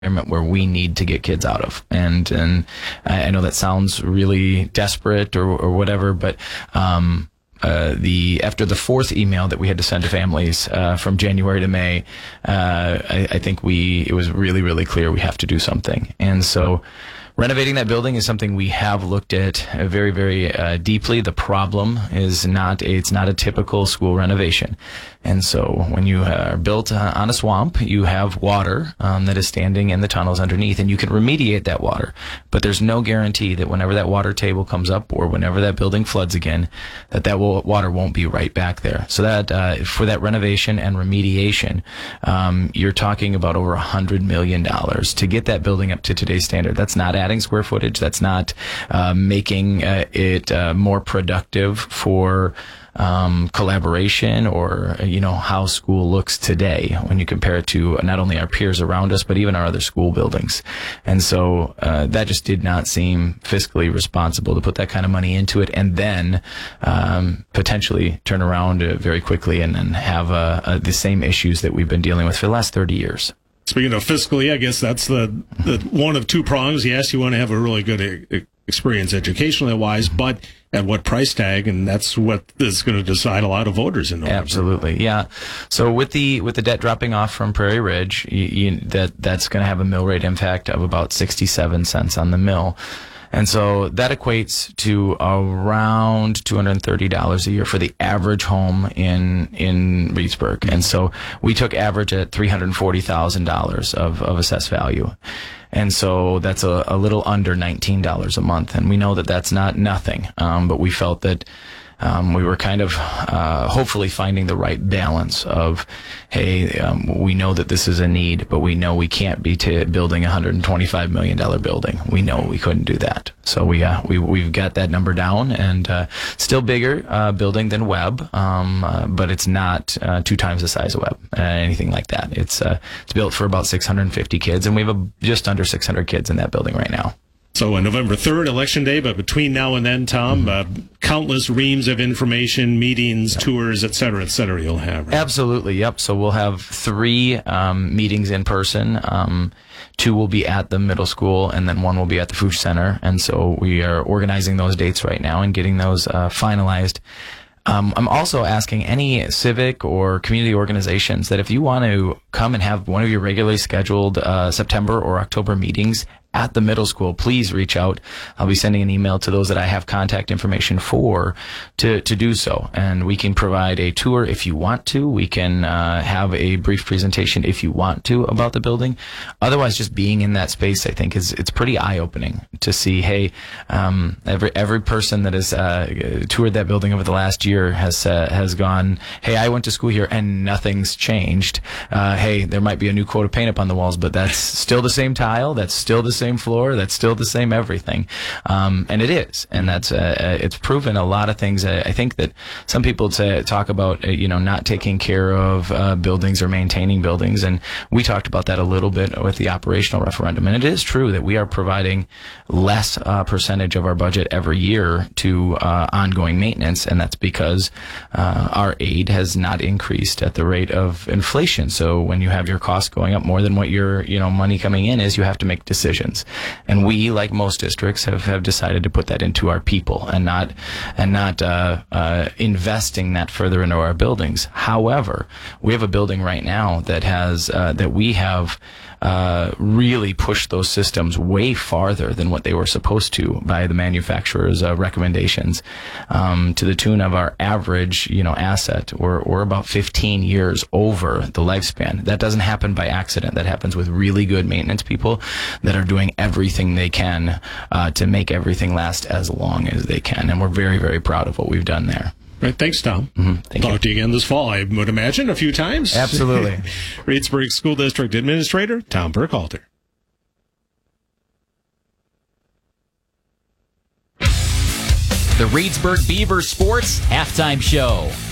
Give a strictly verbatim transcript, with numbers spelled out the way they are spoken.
where we need to get kids out of. And and I know that sounds really desperate or, or whatever, but um, uh, the after the fourth email that we had to send to families uh, from January to May, uh, I, I think we it was really, really clear we have to do something. And so renovating that building is something we have looked at uh, very, very uh, deeply. The problem is not a, it's not a typical school renovation. And so when you are built uh, on a swamp, you have water um, that is standing in the tunnels underneath, and you can remediate that water. But there's no guarantee that whenever that water table comes up or whenever that building floods again, that that will, water won't be right back there. So that uh, for that renovation and remediation, um, you're talking about over one hundred million dollars to get that building up to today's standard. That's not adding square footage. That's not uh, making uh, it uh, more productive for um, collaboration or, you know, how school looks today when you compare it to not only our peers around us, but even our other school buildings. And so uh, that just did not seem fiscally responsible to put that kind of money into it and then um, potentially turn around uh, very quickly and then have uh, uh, the same issues that we've been dealing with for the last thirty years. Speaking of fiscally, I guess that's the, the one of two prongs. Yes, you want to have a really good e- experience educationally wise, but at what price tag? And that's what is going to decide a lot of voters in November. Absolutely, yeah. So with the with the debt dropping off from Prairie Ridge, you, you, that that's going to have a mill rate impact of about sixty-seven cents on the mill. And so that equates to around two hundred thirty dollars a year for the average home in in Reedsburg. And so we took average at three hundred forty thousand dollars of, of assessed value. And so that's a, a little under nineteen dollars a month. And we know that that's not nothing, um, but we felt that Um, we were kind of uh, hopefully finding the right balance of, hey, um, we know that this is a need, but we know we can't be t- building a one hundred twenty-five million dollars building. We know we couldn't do that. So we, uh, we, we've got that number down, and uh, still bigger uh, building than Webb, um, uh, but it's not uh, two times the size of Webb, uh, anything like that. It's, uh, it's built for about six hundred fifty kids, and we have a, just under six hundred kids in that building right now. So on November third, Election Day, but between now and then, Tom, mm-hmm. uh, countless reams of information, meetings, yep. tours, et cetera, et cetera, you'll have. Right? Absolutely, yep. So we'll have three um, meetings in person. Um, two will be at the middle school, and then one will be at the Food Center. And so we are organizing those dates right now and getting those uh, finalized. Um, I'm also asking any civic or community organizations that if you want to come and have one of your regularly scheduled uh, September or October meetings at the middle school, please reach out. I'll be sending an email to those that I have contact information for to, to do so. And we can provide a tour if you want to. We can uh, have a brief presentation if you want to about the building. Otherwise, just being in that space, I think, is it's pretty eye-opening to see, hey, um, every every person that has uh, toured that building over the last year has uh, has gone, hey, I went to school here and nothing's changed. Uh, hey, there might be a new coat of paint up on the walls, but that's still the same tile. That's still the same floor. That's still the same everything. Um, and it is. And that's, uh, it's proven a lot of things. I, I think that some people say, talk about, uh, you know, not taking care of uh, buildings or maintaining buildings. And we talked about that a little bit with the operational referendum. And it is true that we are providing less uh, percentage of our budget every year to uh, ongoing maintenance. And that's because uh, our aid has not increased at the rate of inflation. So when you have your costs going up more than what your, you know, money coming in is, you have to make decisions. And we, like most districts, have, have decided to put that into our people and not and not uh, uh, investing that further into our buildings. However, we have a building right now that has uh, that we have uh, really pushed those systems way farther than what they were supposed to by the manufacturer's uh, recommendations, um, to the tune of our average, you know, asset. We're, we're about fifteen years over the lifespan. That doesn't happen by accident. That happens with really good maintenance people that are doing everything they can uh, to make everything last as long as they can. And we're very, very proud of what we've done there. Right. Thanks, Tom. Mm-hmm. Thank Talk you. to you again this fall, I would imagine, a few times. Absolutely. Reedsburg School District Administrator Tom Burkhalter. The Reedsburg Beavers Sports Halftime Show.